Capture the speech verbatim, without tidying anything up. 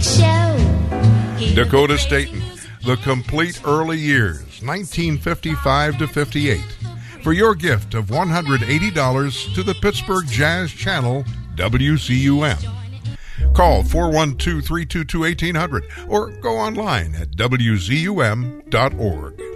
show. Dakota Staten, The Complete Early Years, nineteen fifty-five to fifty-eight. For your gift of one hundred eighty dollars to the Pittsburgh Jazz Channel, W C U M. Call four one two, three two two, one eight hundred or go online at W Z U M dot org.